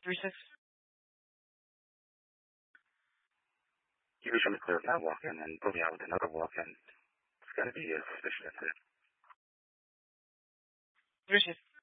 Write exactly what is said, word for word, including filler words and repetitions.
three six. You usually clear that walk-in and put me out with another walk-in. It's got to be a suspicious incident. Three six.